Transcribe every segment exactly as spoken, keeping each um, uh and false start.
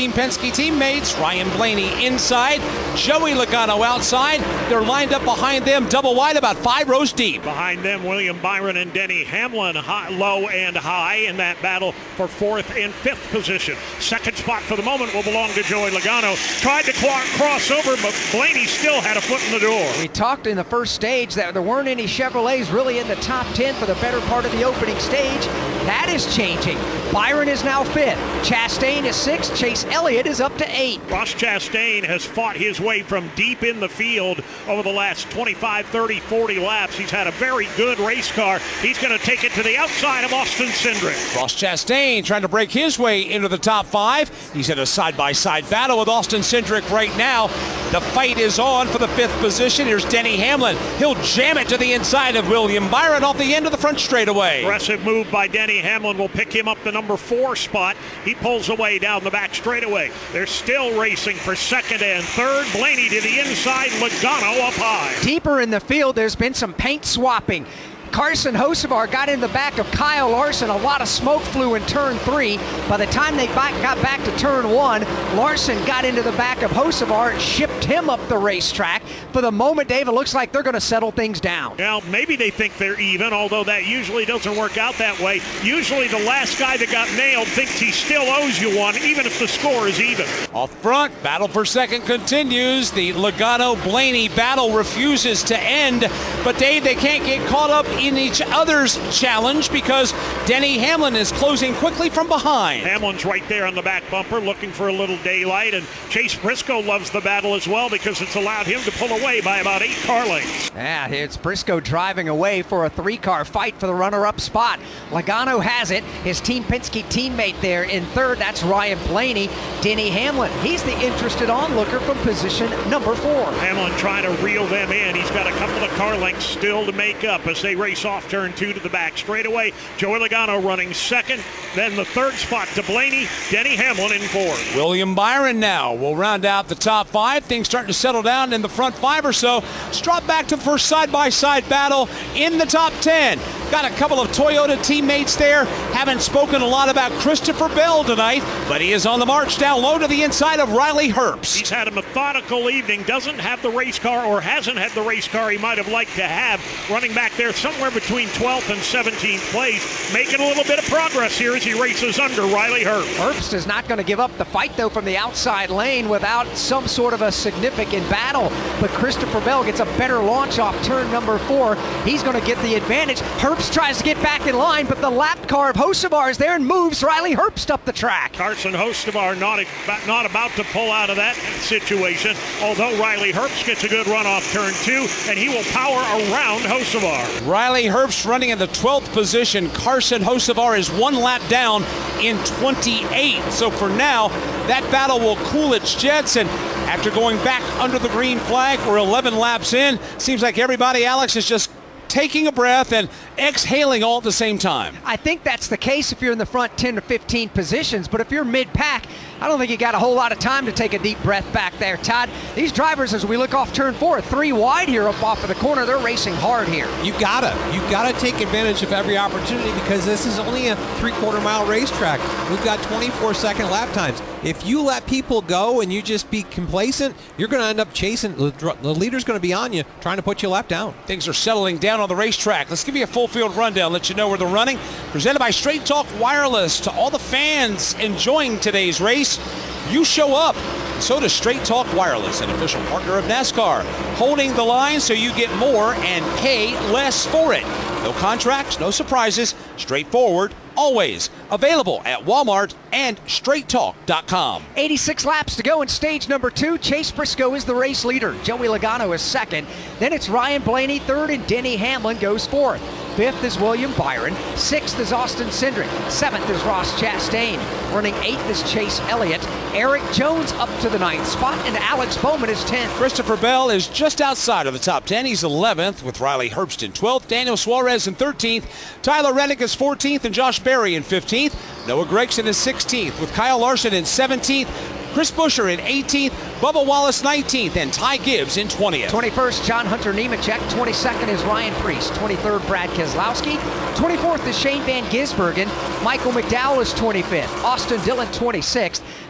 Team Penske teammates. Ryan Blaney inside, Joey Logano outside. They're lined up behind them, double wide, about five rows deep. Behind them, William Byron and Denny Hamlin, high, low and high in that battle for fourth and fifth position. Second spot for the moment will belong to Joey Logano. Tried to cross over, but Blaney still had a foot in the door. We talked in the first stage that there weren't any Chevrolets really in the top ten for the better part of the opening stage. That is changing. Byron is now fifth. Chastain is sixth. Chase Elliott is up to eight. Ross Chastain has fought his way from deep in the field over the last twenty-five, thirty, forty laps. He's had a very good race car. He's going to take it to the outside of Austin Cindric. Ross Chastain trying to break his way into the top five. He's in a side-by-side battle with Austin Cindric right now. The fight is on for the fifth position. Here's Denny Hamlin. He'll jam it to the inside of William Byron off the end of the front straightaway. Aggressive move by Denny Hamlin will pick him up the number four spot. He pulls away down the back straightaway. They're still racing for second and third. Blaney to the inside, Logano up high. Deeper in the field, there's been some paint swapping. Carson Hocevar got in the back of Kyle Larson. A lot of smoke flew in turn three. By the time they got back to turn one, Larson got into the back of Hocevar and shipped him up the racetrack. For the moment, Dave, it looks like they're going to settle things down. Now, maybe they think they're even, although that usually doesn't work out that way. Usually the last guy that got nailed thinks he still owes you one, even if the score is even. Off front, battle for second continues. The Logano-Blaney battle refuses to end. But, Dave, they can't get caught up in each other's challenge because Denny Hamlin is closing quickly from behind. Hamlin's right there on the back bumper looking for a little daylight, and Chase Briscoe loves the battle as well because it's allowed him to pull away by about eight car lengths. Yeah, it's Briscoe driving away for a three-car fight for the runner-up spot. Logano has it. His Team Penske teammate there in third. That's Ryan Blaney. Denny Hamlin, he's the interested onlooker from position number four. Hamlin trying to reel them in. He's got a couple of car lengths still to make up as they race off turn two to the back straightaway. Joey Logano running second. Then the third spot to Blaney. Denny Hamlin in fourth. William Byron now will round out the top five. Things starting to settle down in the front five or so. Let's drop back to the first side-by-side battle in the top ten. Got a couple of Toyota teammates there. Haven't spoken a lot about Christopher Bell tonight, but he is on the march down low to the inside of Riley Herbst. He's had a methodical evening. Doesn't have the race car, or hasn't had the race car he might have liked to have. Running back there somewhere between twelfth and seventeenth place. Making a little bit of progress here as he races under Riley Herbst. Herbst is not going to give up the fight, though, from the outside lane without some sort of a significant battle. But Christopher Bell gets a better launch off turn number four. He's going to get the advantage. Herbst tries to get back in line, but the lap car of Hocevar is there and moves Riley Herbst up the track. Carson Hocevar not, not about to pull out of that situation, although Riley Herbst gets a good run off turn two, and he will power around Hocevar. Riley Herbst running in the twelfth position. Carson Hocevar is one lap down in twenty-eighth. So for now, that battle will cool its jets, and after going back under the green flag, we're eleven laps in. Seems like everybody, Alex, is just taking a breath and exhaling all at the same time. I think that's the case if you're in the front ten or fifteen positions, but if you're mid-pack, I don't think you got a whole lot of time to take a deep breath back there, Todd. These drivers, as we look off turn four, three wide here up off of the corner, they're racing hard here. You gotta. You gotta take advantage of every opportunity because this is only a three-quarter mile racetrack. We've got twenty-four second lap times. If you let people go and you just be complacent, you're going to end up chasing. The leader's going to be on you, trying to put you lap down. Things are settling down on the racetrack. Let's give you a full field rundown, let you know where they're running. Presented by Straight Talk Wireless. To all the fans enjoying today's race, you show up. So does Straight Talk Wireless, an official partner of NASCAR. Holding the line so you get more and pay less for it. No contracts, no surprises, straightforward, always. Available at Walmart and straight talk dot com. eighty-six laps to go in stage number two. Chase Briscoe is the race leader. Joey Logano is second. Then it's Ryan Blaney third, and Denny Hamlin goes fourth. Fifth is William Byron. Sixth is Austin Cindric. Seventh is Ross Chastain. Running eighth is Chase Elliott. Eric Jones up to the ninth spot, and Alex Bowman is tenth. Christopher Bell is just outside of the top ten. He's eleventh with Riley Herbst in twelfth. Daniel Suarez in thirteenth. Tyler Reddick is fourteenth, and Josh Berry in fifteenth. Noah Gragson is sixteenth with Kyle Larson in seventeenth. Chris Buescher in eighteenth, Bubba Wallace nineteenth, and Ty Gibbs in twentieth. twenty-first, John Hunter Nemechek. twenty-second is Ryan Preece. twenty-third, Brad Keselowski. twenty-fourth is Shane Van Gisbergen. Michael McDowell is twenty-fifth. Austin Dillon twenty-sixth.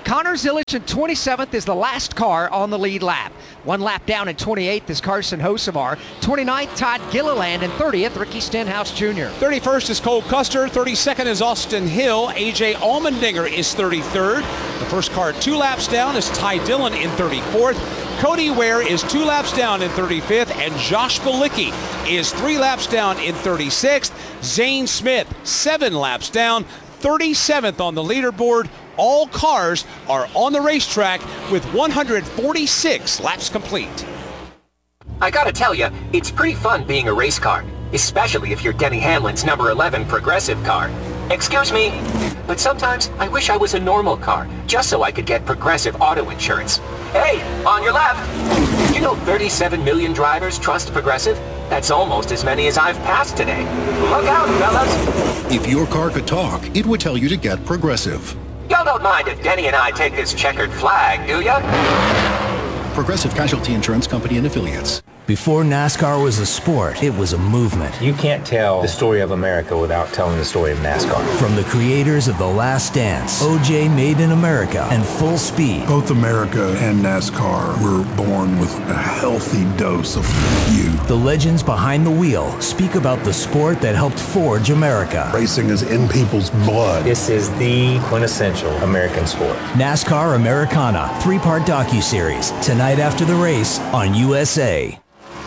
Connor Zilic in twenty-seventh is the last car on the lead lap. One lap down in twenty-eighth is Carson Hocevar. twenty-ninth, Todd Gilliland. And thirtieth, Ricky Stenhouse Junior thirty-first is Cole Custer. thirty-second is Austin Hill. A J Allmendinger is thirty-third. The first car two laps down is Ty Dillon in thirty-fourth. Cody Ware is two laps down in thirty-fifth. And Josh Bilicki is three laps down in thirty-sixth. Zane Smith, seven laps down, thirty-seventh on the leaderboard. All cars are on the racetrack with one hundred forty-six laps complete. I gotta tell you, it's pretty fun being a race car, especially if you're Denny Hamlin's number eleven Progressive car. Excuse me, but sometimes I wish I was a normal car, just so I could get Progressive auto insurance. Hey, on your left! You know thirty-seven million drivers trust Progressive? That's almost as many as I've passed today. Look out, fellas! If your car could talk, it would tell you to get Progressive. Y'all don't mind if Denny and I take this checkered flag, do ya? Progressive Casualty Insurance Company and Affiliates. Before NASCAR was a sport, it was a movement. You can't tell the story of America without telling the story of NASCAR. From the creators of The Last Dance, O J Made in America, and Full Speed. Both America and NASCAR were born with a healthy dose of you. The legends behind the wheel speak about the sport that helped forge America. Racing is in people's blood. This is the quintessential American sport. NASCAR Americana, three-part docuseries, tonight after the race on U S A.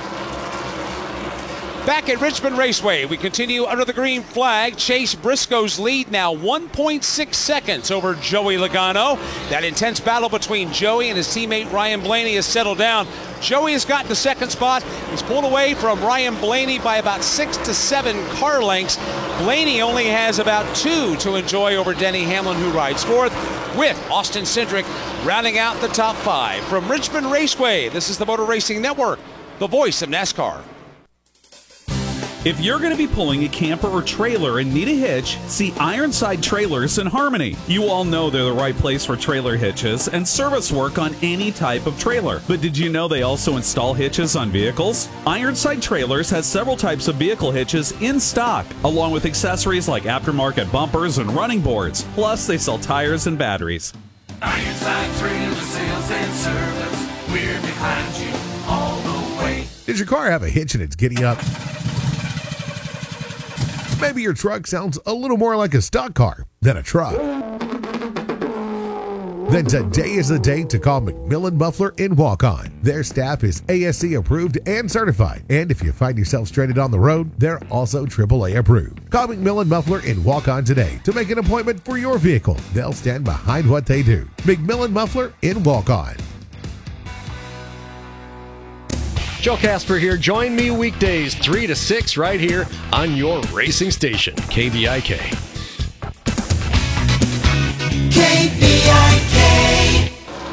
Back at Richmond Raceway, we continue under the green flag. Chase Briscoe's lead now one point six seconds over Joey Logano. That intense battle between Joey and his teammate Ryan Blaney has settled down. Joey has got the second spot. He's pulled away from Ryan Blaney by about six to seven car lengths. Blaney only has about two to enjoy over Denny Hamlin, who rides fourth, with Austin Cindric rounding out the top five. From Richmond Raceway, this is the Motor Racing Network, the voice of NASCAR. If you're going to be pulling a camper or trailer and need a hitch, see Ironside Trailers in Harmony. You all know they're the right place for trailer hitches and service work on any type of trailer. But did you know they also install hitches on vehicles? Ironside Trailers has several types of vehicle hitches in stock, along with accessories like aftermarket bumpers and running boards. Plus, they sell tires and batteries. Ironside Trailer Sales and Service. We're behind you all the way. Does your car have a hitch and it's giddy up? Maybe your truck sounds a little more like a stock car than a truck. Then today is the day to call McMillan Muffler in Walk-On. Their staff is A S C approved and certified. And if you find yourself stranded on the road, they're also triple A approved. Call McMillan Muffler in Walk-On today to make an appointment for your vehicle. They'll stand behind what they do. McMillan Muffler in Walk-On. Joe Casper here. Join me weekdays three to six right here on your racing station, K V I K. K V I K.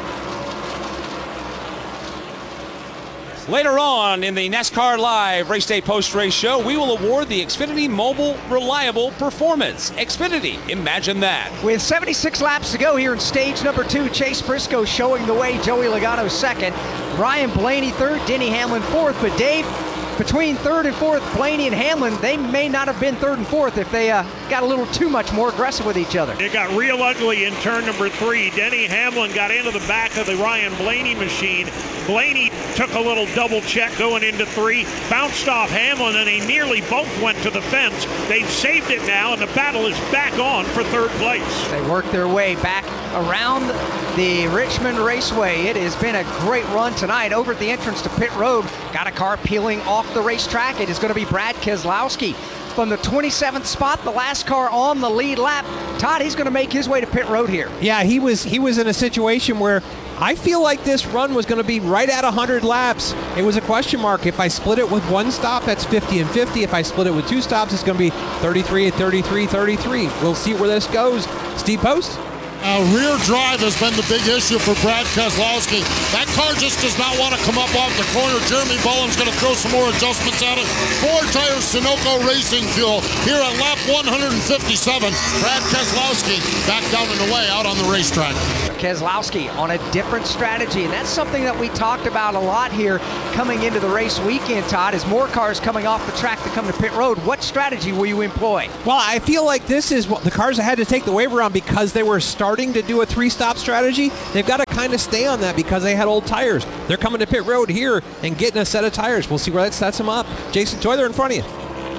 Later on in the NASCAR Live Race Day Post-Race Show, we will award the Xfinity Mobile Reliable Performance. Xfinity, imagine that. With seventy-six laps to go here in stage number two, Chase Briscoe showing the way, Joey Logano second, Ryan Blaney third, Denny Hamlin fourth. But Dave, between third and fourth, Blaney and Hamlin, they may not have been third and fourth if they uh, got a little too much more aggressive with each other. It got real ugly in turn number three. Denny Hamlin got into the back of the Ryan Blaney machine. Blaney took a little double check going into three, bounced off Hamlin, and they nearly both went to the fence. They've saved it now, and the battle is back on for third place. They worked their way back around the Richmond Raceway. It has been a great run tonight. Over at the entrance to pit road, got a car peeling off the racetrack. It is going to be Brad Keselowski from the twenty-seventh spot, the last car on the lead lap. Todd, he's going to make his way to pit road here. Yeah, he was he was in a situation where I feel like this run was going to be right at one hundred laps. It was a question mark. If I split it with one stop, that's fifty and fifty. If I split it with two stops, it's going to be thirty-three and thirty-three, thirty-three. We'll see where this goes. Steve Post? Uh, rear drive has been the big issue for Brad Keselowski. That car just does not want to come up off the corner. Jeremy Boland's going to throw some more adjustments at it. Four tires Sunoco Racing Fuel here at lap one hundred fifty-seven. Brad Keselowski back down and away out on the racetrack. Keselowski on a different strategy, and that's something that we talked about a lot here coming into the race weekend, Todd. As more cars coming off the track to come to pit road, what strategy will you employ? Well, I feel like this is what the cars that had to take the waiver on because they were starting to do a three-stop strategy. They've got to kind of stay on that because they had old tires. They're coming to pit road here and getting a set of tires. We'll see where that sets them up. Jason Toy, they're in front of you.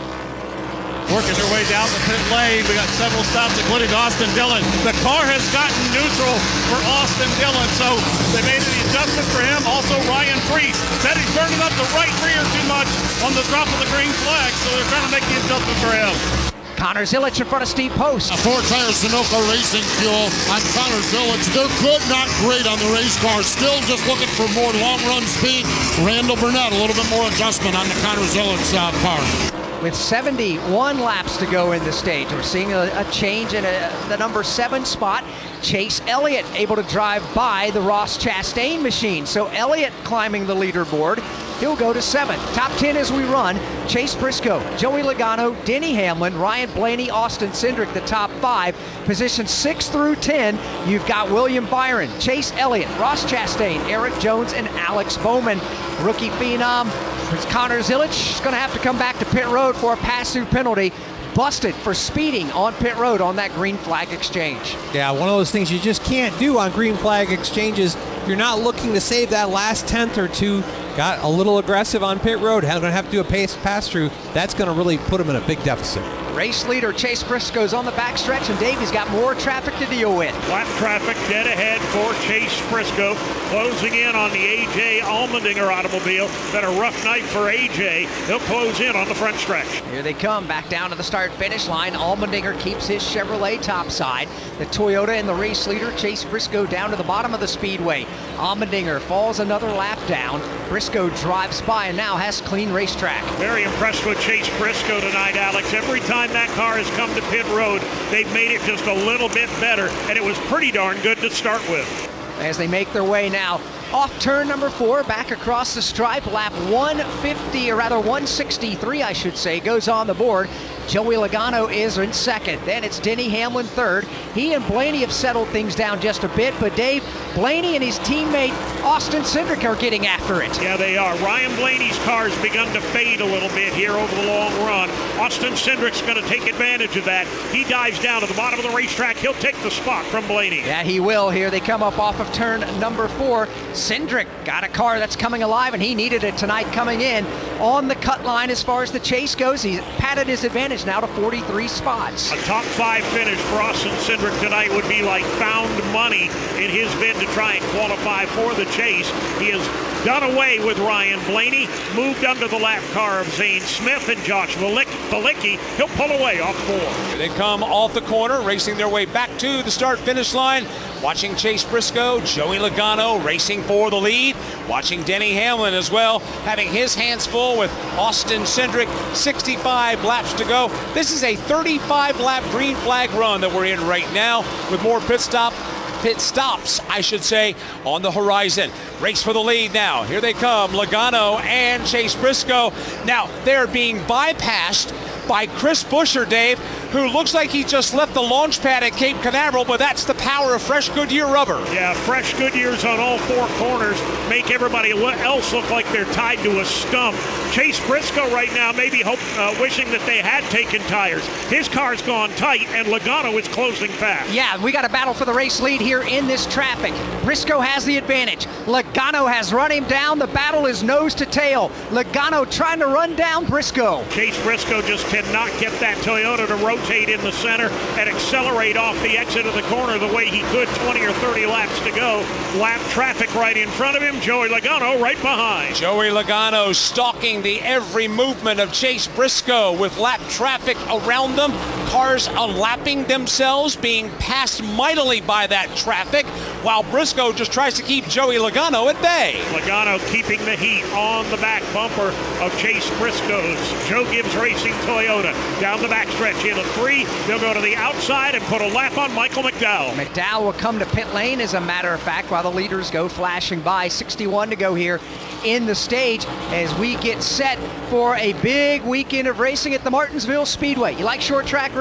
Working their way down the pit lane. We got several stops, including Austin Dillon. The car has gotten neutral for Austin Dillon, so they made the adjustment for him. Also, Ryan Preece said he's burning up the right rear too much on the drop of the green flag, so they're trying to make the adjustment for him. Connor Zilic in front of Steve Post. A four-tire Sunoco Racing Fuel on Connor Zilic. They're good, not great on the race car. Still just looking for more long-run speed. Randall Burnett, a little bit more adjustment on the Connor Zilic uh, car. With seventy-one laps to go in the stage, we're seeing a, a change in a, the number seven spot. Chase Elliott able to drive by the Ross Chastain machine. So Elliott climbing the leaderboard. He'll go to seventh. Top ten as we run. Chase Briscoe, Joey Logano, Denny Hamlin, Ryan Blaney, Austin Cindric, the top five. Position six through ten, you've got William Byron, Chase Elliott, Ross Chastain, Eric Jones, and Alex Bowman. Rookie phenom Connor Zilic is going to have to come back to pit road for a pass-through penalty. Busted for speeding on pit road on that green flag exchange. Yeah, one of those things you just can't do on green flag exchanges. You're not looking to save that last tenth or two. Got a little aggressive on pit road. Going to have to do a pace pass through. That's going to really put him in a big deficit. Race leader Chase Briscoe's on the backstretch, and Davey's got more traffic to deal with. Lap traffic dead ahead for Chase Briscoe, closing in on the A J Allmendinger automobile. Been a rough night for A J. He'll close in on the front stretch. Here they come, back down to the start-finish line. Allmendinger keeps his Chevrolet topside. The Toyota and the race leader Chase Briscoe down to the bottom of the speedway. Allmendinger falls another lap down. Briscoe drives by and now has clean racetrack. Very impressed with Chase Briscoe tonight, Alex. Every time that car has come to pit road, they've made it just a little bit better, and it was pretty darn good to start with. As they make their way now off turn number four, back across the stripe, lap one fifty, or rather one sixty-three, I should say, goes on the board. Joey Logano is in second. Then it's Denny Hamlin third. He and Blaney have settled things down just a bit, but Dave, Blaney and his teammate Austin Cindric are getting after it. Yeah, they are. Ryan Blaney's car has begun to fade a little bit here over the long run. Austin Cindric's going to take advantage of that. He dives down to the bottom of the racetrack. He'll take the spot from Blaney. Yeah, he will here. They come up off of turn number four. Cindric got a car that's coming alive, and he needed it tonight coming in on the cut line as far as the chase goes. He's padded his advantage now to forty-three spots. A top five finish for Austin Cindric tonight would be like found money in his bid to try and qualify for the chase. He has done away with Ryan Blaney, moved under the lap car of Zane Smith and Josh Balicki. He'll pull away off four. Here they come off the corner, racing their way back to the start-finish line. Watching Chase Briscoe, Joey Logano racing for the lead. Watching Denny Hamlin as well, having his hands full with Austin Cindric. sixty-five laps to go. This is a thirty-five lap green flag run that we're in right now, with more pit stop pit stops, I should say, on the horizon. Race for the lead now. Here they come, Logano and Chase Briscoe. Now, they're being bypassed by Chris Buescher, Dave, who looks like he just left the launch pad at Cape Canaveral, but that's the power of fresh Goodyear rubber. Yeah, fresh Goodyears on all four corners make everybody else look like they're tied to a stump. Chase Briscoe right now maybe hope, uh, wishing that they had taken tires. His car's gone tight, and Logano is closing fast. Yeah, we got a battle for the race lead here in this traffic. Briscoe has the advantage. Logano has run him down. The battle is nose to tail. Logano trying to run down Briscoe. Chase Briscoe just cannot get that Toyota to rotate in the center and accelerate off the exit of the corner the way he could twenty or thirty laps to go. Lap traffic right in front of him. Joey Logano right behind. Joey Logano stalking the every movement of Chase Briscoe with lap traffic around them. Cars unlapping themselves, being passed mightily by that traffic, while Briscoe just tries to keep Joey Logano at bay. Logano keeping the heat on the back bumper of Chase Briscoe's Joe Gibbs Racing Toyota. Down the backstretch in a three. They'll go to the outside and put a lap on Michael McDowell. McDowell will come to pit lane, as a matter of fact, while the leaders go flashing by. sixty-one to go here in the stage as we get set for a big weekend of racing at the Martinsville Speedway. You like short track racing?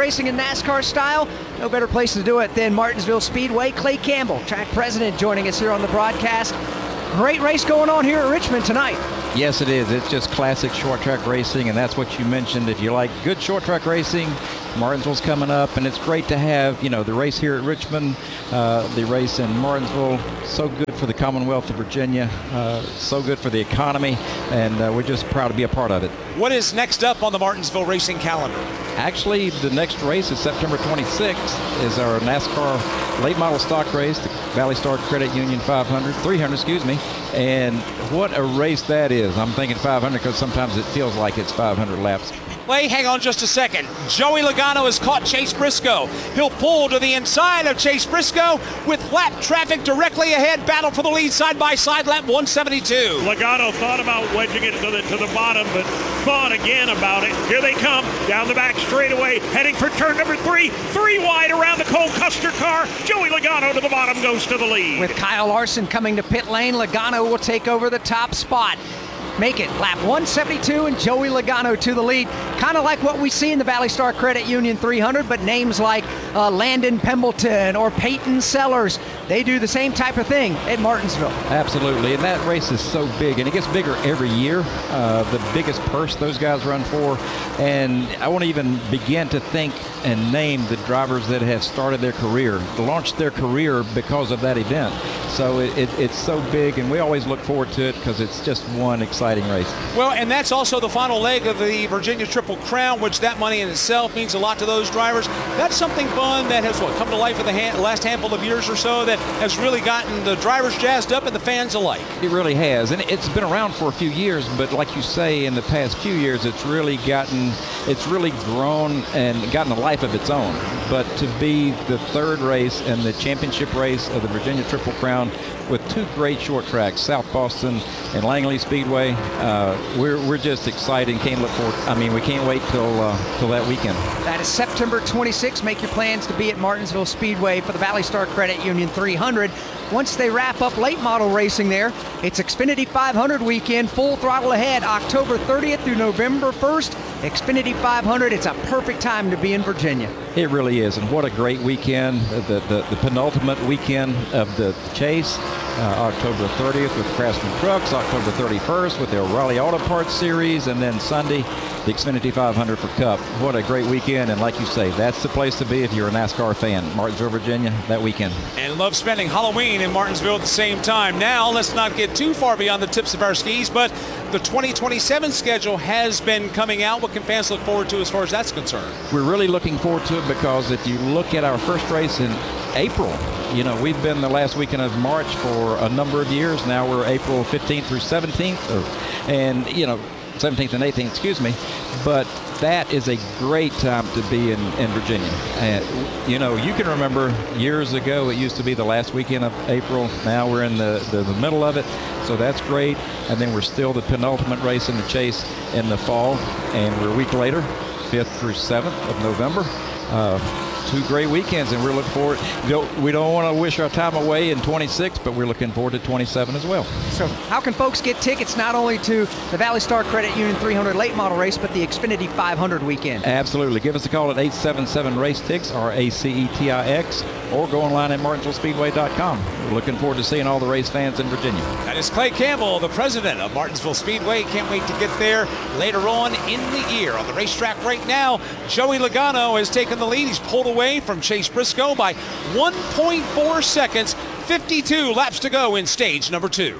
racing in NASCAR style, no better place to do it than Martinsville Speedway. Clay Campbell, track president, joining us here on the broadcast. Great race going on here at Richmond tonight. Yes, it is. It's just classic short track racing, and that's what you mentioned. If you like good short track racing, Martinsville's coming up, and it's great to have, you know, the race here at Richmond, uh, the race in Martinsville. So good for the Commonwealth of Virginia, uh, so good for the economy, and uh, we're just proud to be a part of it. What is next up on the Martinsville racing calendar? Actually, the next race is September twenty-sixth, is our NASCAR late model stock race, the Valley Star Credit Union five hundred, three hundred, excuse me. And what a race that is. I'm thinking five hundred because sometimes it feels like it's five hundred laps. Clay, hang on just a second. Joey Logano has caught Chase Briscoe. He'll pull to the inside of Chase Briscoe with lap traffic directly ahead. Battle for the lead side by side, lap one seventy-two. Logano thought about wedging it to the, to the bottom, but thought again about it. Here they come down the back straightaway, heading for turn number three. Three wide around the Cole Custer car. Joey Logano to the bottom, goes to the lead. With Kyle Larson coming to pit lane, Logano will take over the top spot. Make it lap one seventy-two and Joey Logano to the lead. Kind of like what we see in the Valley Star Credit Union three hundred, but names like uh, Landon Pembleton or Peyton Sellers, they do the same type of thing at Martinsville. Absolutely, and that race is so big, and it gets bigger every year. Uh, the biggest purse those guys run for, and I won't even begin to think and name the drivers that have started their career, launched their career because of that event. So it, it, it's so big, and we always look forward to it because it's just one exciting race. Well, and that's also the final leg of the Virginia Triple Crown, which that money in itself means a lot to those drivers. That's something fun that has what come to life in the hand, last handful of years or so that has really gotten the drivers jazzed up and the fans alike. It really has, and it's been around for a few years, but like you say, in the past few years, it's really gotten, it's really grown and gotten a life of its own. But to be the third race and the championship race of the Virginia Triple Crown with two great short tracks, South Boston and Langley Speedway, uh, we're we're just excited and can't look forward. I mean, we can't wait till uh, till that weekend. That is September twenty-sixth. Make your plans to be at Martinsville Speedway for the Valley Star Credit Union three hundred. Once they wrap up late model racing there, it's Xfinity five hundred weekend, full throttle ahead, October thirtieth through November first. Xfinity five hundred, it's a perfect time to be in Virginia. It really is, and what a great weekend, the, the, the penultimate weekend of the chase, uh, October thirtieth with Craftsman Trucks, October thirty-first with the O'Reilly Auto Parts Series, and then Sunday, the Xfinity five hundred for Cup. What a great weekend, and like you say, that's the place to be if you're a NASCAR fan. Martinsville, Virginia, that weekend. And love spending Halloween in Martinsville at the same time. Now, let's not get too far beyond the tips of our skis, but the twenty twenty-seven schedule has been coming out. What can fans look forward to as far as that's concerned? We're really looking forward to it because if you look at our first race in April, you know, we've been the last weekend of March for a number of years. Now we're April fifteenth through seventeenth, or, and, you know, seventeenth and eighteenth, excuse me. But that is a great time to be in, in Virginia. And, you know, you can remember years ago, it used to be the last weekend of April. Now we're in the, the, the middle of it. So that's great. And then we're still the penultimate race in the chase in the fall. And we're a week later, fifth through seventh of November. Uh, Two great weekends, and we're looking forward. You know, we don't want to wish our time away in twenty-six, but we're looking forward to twenty-seven as well. So how can folks get tickets not only to the Valley Star Credit Union three hundred late model race, but the Xfinity five hundred weekend? Absolutely. Give us a call at eight seven seven race tix, R A C E T I X, or go online at martinsville speedway dot com. We're looking forward to seeing all the race fans in Virginia. That is Clay Campbell, the president of Martinsville Speedway. Can't wait to get there later on in the year. On the racetrack right now, Joey Logano has taken the lead. He's pulled away from Chase Briscoe by one point four seconds. fifty-two laps to go in stage number two.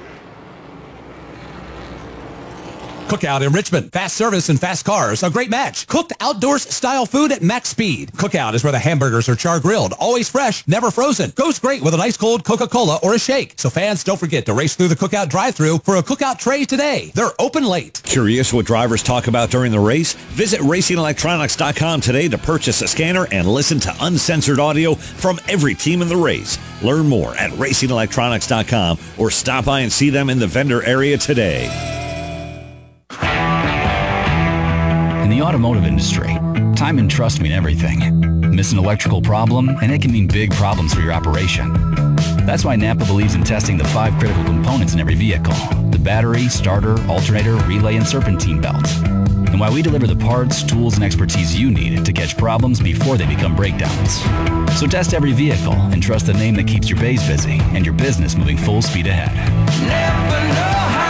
Cookout in Richmond. Fast service and fast cars. A great match. Cooked outdoors style food at max speed. Cookout is where the hamburgers are char grilled. Always fresh, never frozen. Goes great with an ice cold Coca-Cola or a shake. So fans, don't forget to race through the Cookout drive-thru for a Cookout tray today. They're open late. Curious what drivers talk about during the race? Visit racing electronics dot com today to purchase a scanner and listen to uncensored audio from every team in the race. Learn more at racing electronics dot com or stop by and see them in the vendor area today. In the automotive industry, time and trust mean everything. Miss an electrical problem, and it can mean big problems for your operation. That's why Napa believes in testing the five critical components in every vehicle: the battery, starter, alternator, relay, and serpentine belts. And and why we deliver the parts, tools, and expertise you need to catch problems before they become breakdowns. So test every vehicle and trust the name that keeps your bays busy and your business moving full speed ahead. Never know how.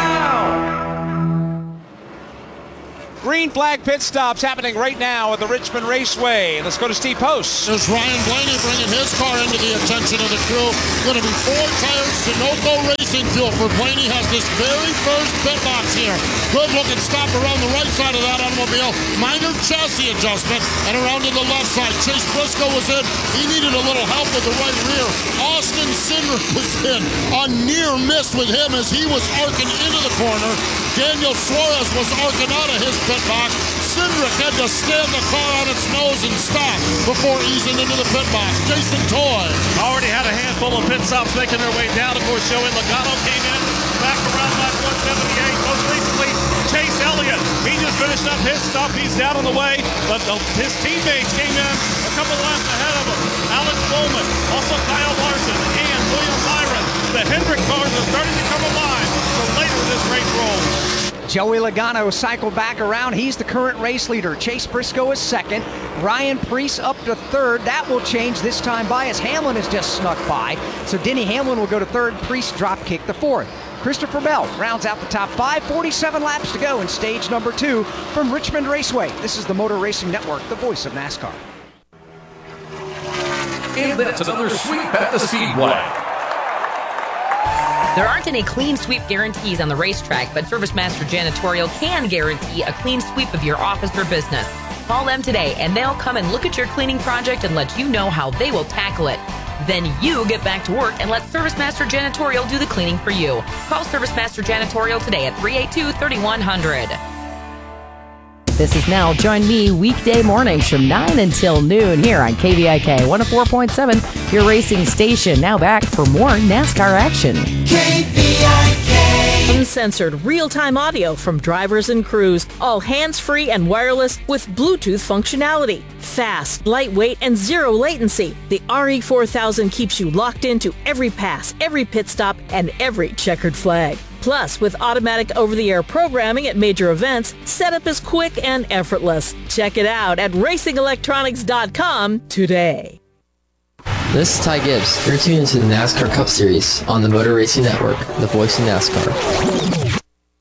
Green flag pit stops happening right now at the Richmond Raceway. Let's go to Steve Post. There's Ryan Blaney bringing his car into the attention of the crew. Going to be four tires Sunoco Racing Fuel for Blaney. Has this very first pit box here. Good looking stop around the right side of that automobile. Minor chassis adjustment. And around to the left side. Chase Briscoe was in. He needed a little help with the right rear. Austin Cindric was in. A near miss with him as he was arcing into the corner. Daniel Suarez was arcing out of his pit box. Cindric had to stand the car on its nose and stop before easing into the pit box. Jason Toy already had a handful of pit stops making their way down. Of course, Joey Logano came in back around lap one seventy-eight. Most recently, Chase Elliott. He just finished up his stop. He's down on the way, but the, his teammates came in a couple laps ahead of him. Alex Bowman, also Kyle Larson, and William Byron. The Hendrick cars are starting to come alive for later this race rolls. Joey Logano cycled back around. He's the current race leader. Chase Briscoe is second. Ryan Preece up to third. That will change this time by as Hamlin has just snuck by. So Denny Hamlin will go to third. Preece drop kick the fourth. Christopher Bell rounds out the top five. forty-seven laps to go in stage number two from Richmond Raceway. This is the Motor Racing Network, the voice of NASCAR. And that's another sweep at the Speedway. There aren't any clean sweep guarantees on the racetrack, but ServiceMaster Janitorial can guarantee a clean sweep of your office or business. Call them today and they'll come and look at your cleaning project and let you know how they will tackle it. Then you get back to work and let ServiceMaster Janitorial do the cleaning for you. Call ServiceMaster Janitorial today at three eight two, three one zero zero. This is Nell. Join me weekday mornings from nine until noon here on K V I K one oh four point seven, your racing station. Now back for more NASCAR action. K V I K. Uncensored, real-time audio from drivers and crews, all hands-free and wireless with Bluetooth functionality. Fast, lightweight, and zero latency. The R E four thousand keeps you locked into every pass, every pit stop, and every checkered flag. Plus, with automatic over-the-air programming at major events, setup is quick and effortless. Check it out at racing electronics dot com today. This is Ty Gibbs. You're tuned into the NASCAR Cup Series on the Motor Racing Network, the voice of NASCAR.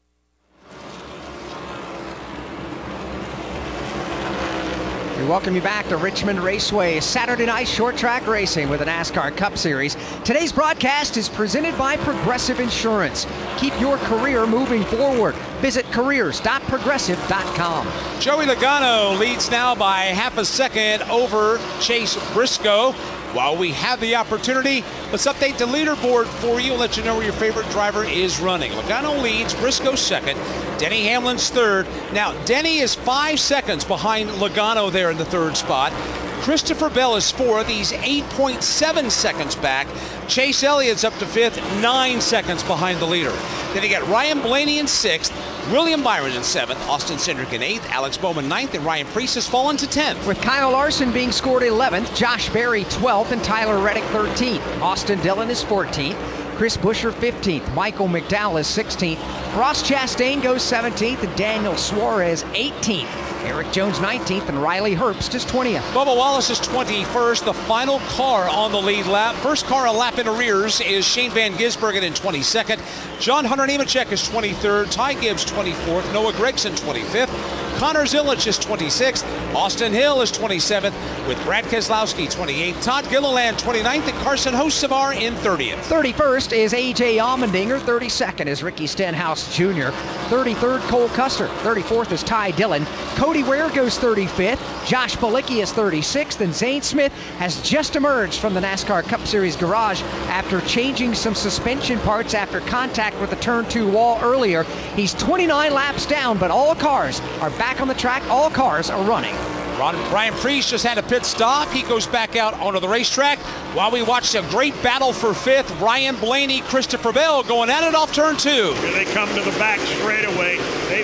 We welcome you back to Richmond Raceway, Saturday night short track racing with the NASCAR Cup Series. Today's broadcast is presented by Progressive Insurance. Keep your career moving forward. Visit careers dot progressive dot com. Joey Logano leads now by half a second over Chase Briscoe. While we have the opportunity, let's update the leaderboard for you and let you know where your favorite driver is running. Logano leads, Briscoe second, Denny Hamlin's third. Now, Denny is five seconds behind Logano there in the third spot. Christopher Bell is fourth. He's eight point seven seconds back. Chase Elliott's up to fifth, nine seconds behind the leader. Then you got Ryan Blaney in sixth, William Byron in seventh, Austin Cindric in eighth, Alex Bowman ninth, and Ryan Preece has fallen to tenth. With Kyle Larson being scored eleventh, Josh Berry twelfth, and Tyler Reddick thirteenth. Austin Dillon is fourteenth. Chris Buescher fifteenth, Michael McDowell is sixteenth, Ross Chastain goes seventeenth, and Daniel Suarez eighteenth. Eric Jones nineteenth, and Riley Herbst is twentieth. Bubba Wallace is twenty-first, the final car on the lead lap. First car a lap in arrears is Shane Van Gisbergen in twenty-second. John Hunter Nemechek is twenty-third, Ty Gibbs twenty-fourth, Noah Gragson twenty-fifth, Connor Zilic is twenty-sixth, Austin Hill is twenty-seventh, with Brad Keselowski twenty-eighth, Todd Gilliland twenty-ninth, and Carson Hocevar in thirtieth. thirty-first is A J Allmendinger, thirty-second is Ricky Stenhouse Junior, thirty-third Cole Custer, thirty-fourth is Ty Dillon, Cody Ware goes thirty-fifth, Josh Bilicki is thirty-sixth, and Zane Smith has just emerged from the NASCAR Cup Series garage after changing some suspension parts after contact with the turn two wall earlier. He's twenty-nine laps down, but all cars are back on the track. All cars are running. Ryan Preece just had a pit stop. He goes back out onto the racetrack while we watch a great battle for fifth. Ryan Blaney, Christopher Bell going at it off turn two. Here they come to the back straightaway. They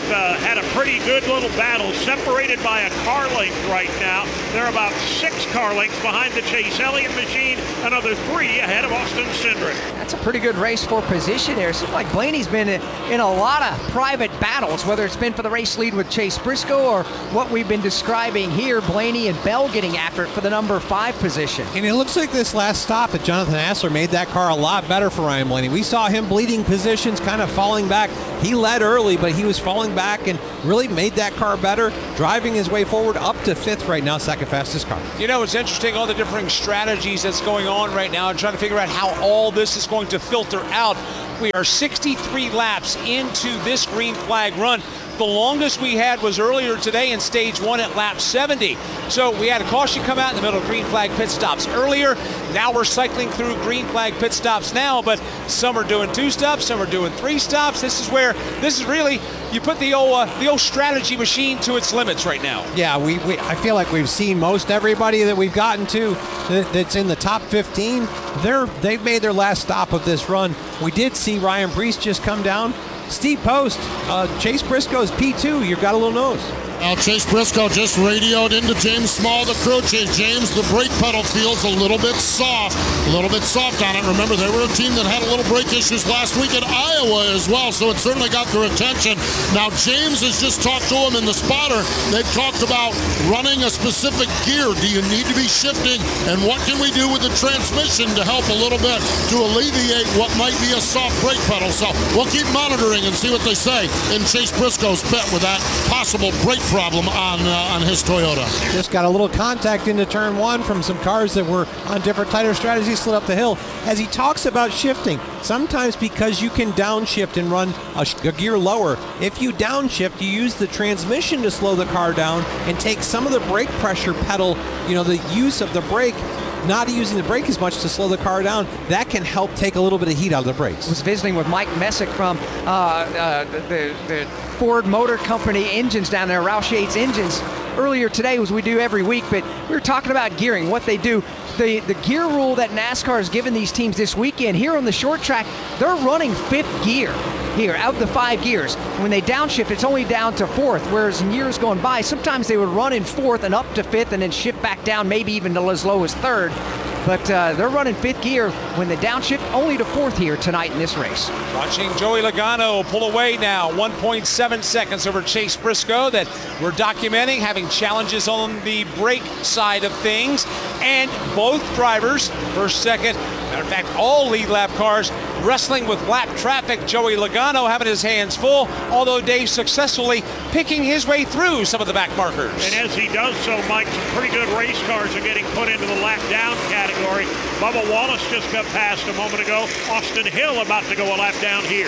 They've uh, had a pretty good little battle, separated by a car length right now. They're about six car lengths behind the Chase Elliott machine, another three ahead of Austin Cindric. That's a pretty good race for position there. It seems like Blaney's been in, in a lot of private battles, whether it's been for the race lead with Chase Briscoe or what we've been describing here, Blaney and Bell getting after it for the number five position. And it looks like this last stop that Jonathan Hassler made that car a lot better for Ryan Blaney. We saw him bleeding positions, kind of falling back. He led early, but he was falling back and really made that car better, driving his way forward up to fifth right now, second fastest car. You know, it's interesting, all the differing strategies that's going on right now and trying to figure out how all this is going to filter out. We are sixty-three laps into this green flag run. The longest we had was earlier today in stage one at lap seventy. So we had a caution come out in the middle of green flag pit stops earlier. Now we're cycling through green flag pit stops now, but some are doing two stops, some are doing three stops. This is where, this is really, you put the old, uh, the old strategy machine to its limits right now. Yeah, we, we I feel like we've seen most everybody that we've gotten to that, that's in the top fifteen. They're, they've made their last stop of this run. We did see Ryan Preece just come down. Steep post. Uh, Chase Briscoe's P two. You've got a little nose. Now Chase Briscoe just radioed into James Small, the crew chief. James, the brake pedal feels a little bit soft, a little bit soft on it. Remember, they were a team that had a little brake issues last week at Iowa as well, so it certainly got their attention. Now James has just talked to him in the spotter. They've talked about running a specific gear. Do you need to be shifting? And what can we do with the transmission to help a little bit to alleviate what might be a soft brake pedal? So we'll keep monitoring and see what they say in Chase Briscoe's bet with that possible brake problem on uh, on his Toyota. Just got a little contact into turn one from some cars that were on different tighter strategies, slid up the hill. As he talks about shifting, sometimes because you can downshift and run a, a gear lower, if you downshift, you use the transmission to slow the car down and take some of the brake pressure pedal, you know, the use of the brake, not using the brake as much to slow the car down. That can help take a little bit of heat out of the brakes. I was visiting with Mike Messick from uh, uh, the, the Ford Motor Company engines down there, Roush Yates engines, earlier today, as we do every week, but we were talking about gearing, what they do. The, the gear rule that NASCAR has given these teams this weekend, here on the short track, they're running fifth gear here, out of the five gears. When they downshift, it's only down to fourth, whereas in years going by, sometimes they would run in fourth and up to fifth and then shift back down, maybe even to as low as third. But uh, they're running fifth gear when they downshift, only to fourth here tonight in this race. Watching Joey Logano pull away now, one point seven seconds over Chase Briscoe that we're documenting, having challenges on the brake side of things. And both drivers, first, second, matter of fact, all lead lap cars wrestling with lap traffic. Joey Logano having his hands full, although Dave successfully picking his way through some of the back markers. And as he does so, Mike, some pretty good race cars are getting put into the lap down category. Bubba Wallace just got passed a moment ago. Austin Hill about to go a lap down here.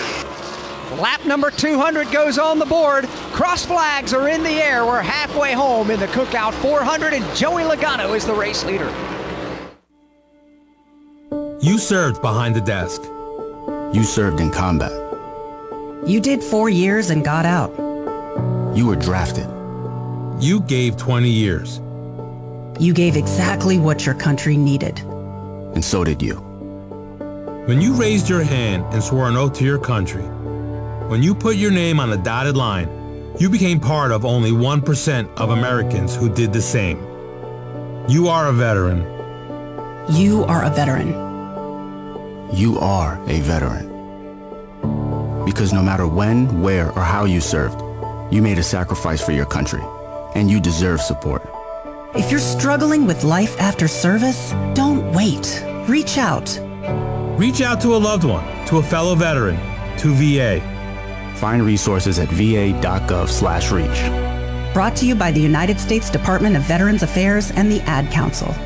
Lap number two hundred goes on the board. Cross flags are in the air. We're halfway home in the Cookout four hundred, and Joey Logano is the race leader. You served behind the desk. You served in combat. You did four years and got out. You were drafted. You gave twenty years. You gave exactly what your country needed. And so did you. When you raised your hand and swore an oath to your country, when you put your name on a dotted line, you became part of only one percent of Americans who did the same. You are a veteran. You are a veteran. You are a veteran. Because no matter when, where, or how you served, you made a sacrifice for your country, and you deserve support. If you're struggling with life after service, don't wait. Reach out. Reach out to a loved one, to a fellow veteran, to V A. Find resources at va.gov slash reach. Brought to you by the United States Department of Veterans Affairs and the Ad Council.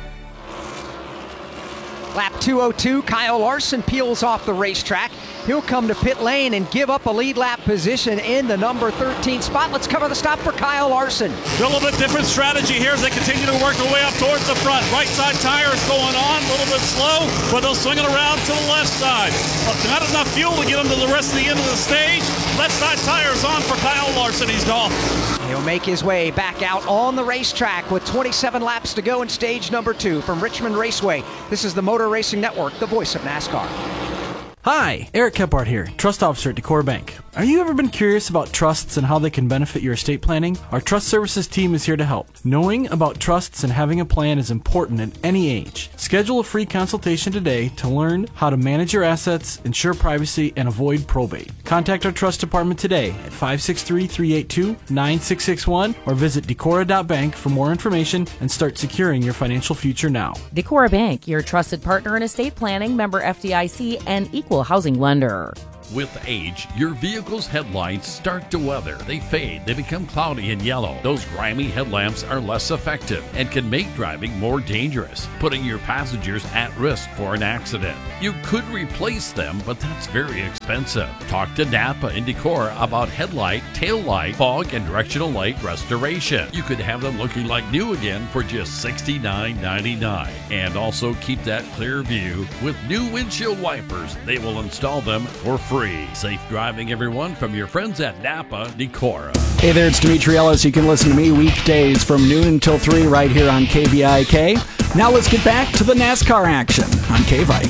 Lap two oh two, Kyle Larson peels off the racetrack. He'll come to pit lane and give up a lead lap position in the number thirteen spot. Let's cover the stop for Kyle Larson. A little bit different strategy here as they continue to work their way up towards the front. Right side tire is going on, a little bit slow, but they'll swing it around to the left side. But not enough fuel to get them to the rest of the end of the stage. Left side tire is on for Kyle Larson. He's gone. He'll make his way back out on the racetrack with twenty-seven laps to go in stage number two from Richmond Raceway. This is the Motor Racing Network, the voice of NASCAR. Hi, Eric Kephart here, Trust Officer at Decor Bank. Are you ever been curious about trusts and how they can benefit your estate planning? Our trust services team is here to help. Knowing about trusts and having a plan is important at any age. Schedule a free consultation today to learn how to manage your assets, ensure privacy, and avoid probate. Contact our trust department today at five six three, three eight two, nine six six one or visit decora dot bank for more information and start securing your financial future now. Decora Bank, your trusted partner in estate planning, member F D I C, and equal housing lender. With age, your vehicle's headlights start to weather. They fade, they become cloudy and yellow. Those grimy headlamps are less effective and can make driving more dangerous, putting your passengers at risk for an accident. You could replace them, but that's very expensive. Talk to Napa and Decora about headlight, tail light, fog, and directional light restoration. You could have them looking like new again for just sixty-nine ninety-nine. And also keep that clear view with new windshield wipers. They will install them for free. Safe driving, everyone, from your friends at Napa Decora. Hey there, it's Dimitri Ellis. You can listen to me weekdays from noon until three right here on K V I K. Now let's get back to the NASCAR action on K-Vike.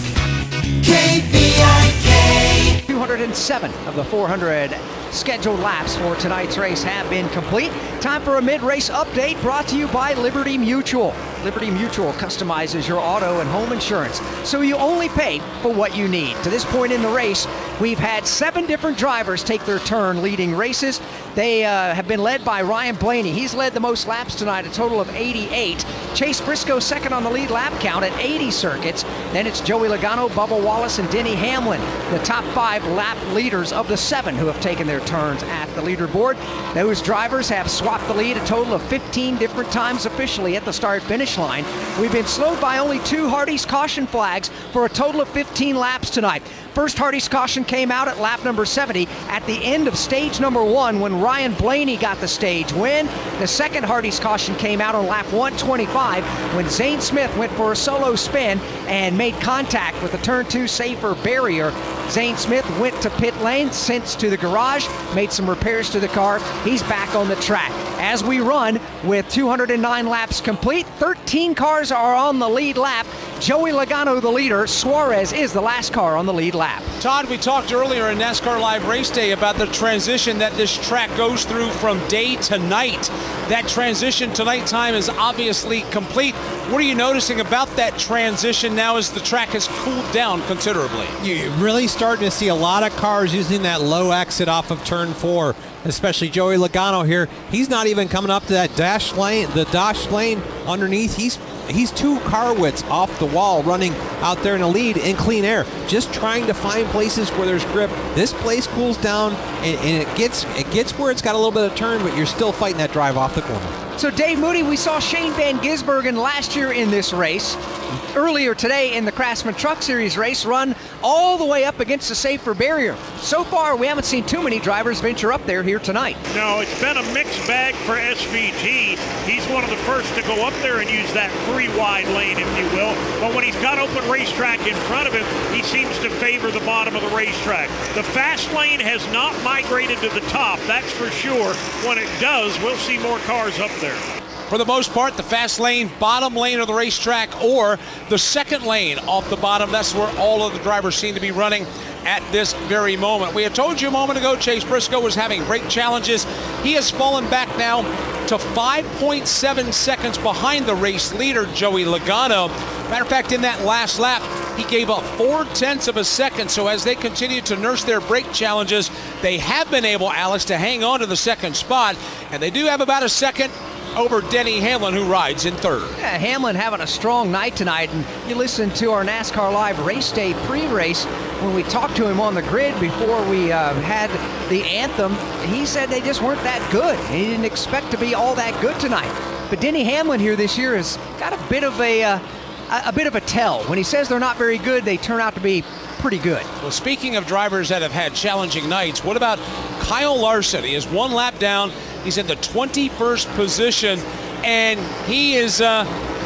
K V I K. two hundred seven of the four hundred scheduled laps for tonight's race have been complete. Time for a mid-race update brought to you by Liberty Mutual. Liberty Mutual customizes your auto and home insurance, so you only pay for what you need. To this point in the race, we've had seven different drivers take their turn leading races. They uh, have been led by Ryan Blaney. He's led the most laps tonight, a total of eighty-eight. Chase Briscoe second on the lead lap count at eighty circuits. Then it's Joey Logano, Bubba Wallace, and Denny Hamlin, the top five lap leaders of the seven who have taken their turns at the leaderboard. Those drivers have swapped the lead a total of fifteen different times officially at the start-finish line. We've been slowed by only two Hardy's caution flags for a total of fifteen laps tonight. First Hardy's caution came out at lap number seventy at the end of stage number one when Ryan Blaney got the stage win. The second Hardy's caution came out on lap one twenty-five when Zane Smith went for a solo spin and made contact with the turn two safer barrier. Zane Smith went to pit lane, sent to the garage, made some repairs to the car. He's back on the track. As we run with two hundred nine laps complete, thirteen cars are on the lead lap. Joey Logano the leader. Suarez is the last car on the lead lap. Todd, we talked earlier in NASCAR Live Race Day about the transition that this track goes through from day to night. That transition to nighttime is obviously complete. What are you noticing about that transition now as the track has cooled down considerably? You're really starting to see a lot of cars using that low exit off of turn four, especially Joey Logano here. He's not even coming up to that dash lane, the dash lane underneath. He's He's two car widths off the wall running out there in the lead in clean air, just trying to find places where there's grip. This place cools down and, and it gets it gets where it's got a little bit of turn, but you're still fighting that drive off the corner. So Dave Moody, we saw Shane Van Gisbergen last year in this race. Earlier today in the Craftsman Truck Series race, run all the way up against the safer barrier. So far, we haven't seen too many drivers venture up there here tonight. No, it's been a mixed bag for S V G. He's one of the first to go up there and use that three wide lane, if you will. But when he's got open racetrack in front of him, he seems to favor the bottom of the racetrack. The fast lane has not migrated to the top, that's for sure. When it does, we'll see more cars up there. For the most part, the fast lane, bottom lane of the racetrack, or the second lane off the bottom. That's where all of the drivers seem to be running at this very moment. We had told you a moment ago Chase Briscoe was having brake challenges. He has fallen back now to five point seven seconds behind the race leader, Joey Logano. Matter of fact, in that last lap, he gave up four tenths of a second. So as they continue to nurse their brake challenges, they have been able, Alex, to hang on to the second spot. And they do have about a second over Denny Hamlin, who rides in third. Yeah, Hamlin having a strong night tonight, and you listen to our NASCAR Live Race Day pre-race when we talked to him on the grid before we uh, had the anthem. He said they just weren't that good. He didn't expect to be all that good tonight. But Denny Hamlin here this year has got a bit of a uh, a bit of a tell. When he says they're not very good, they turn out to be pretty good. Well, speaking of drivers that have had challenging nights, what about Kyle Larson? He is one lap down. He's in the twenty-first position, and he is uh,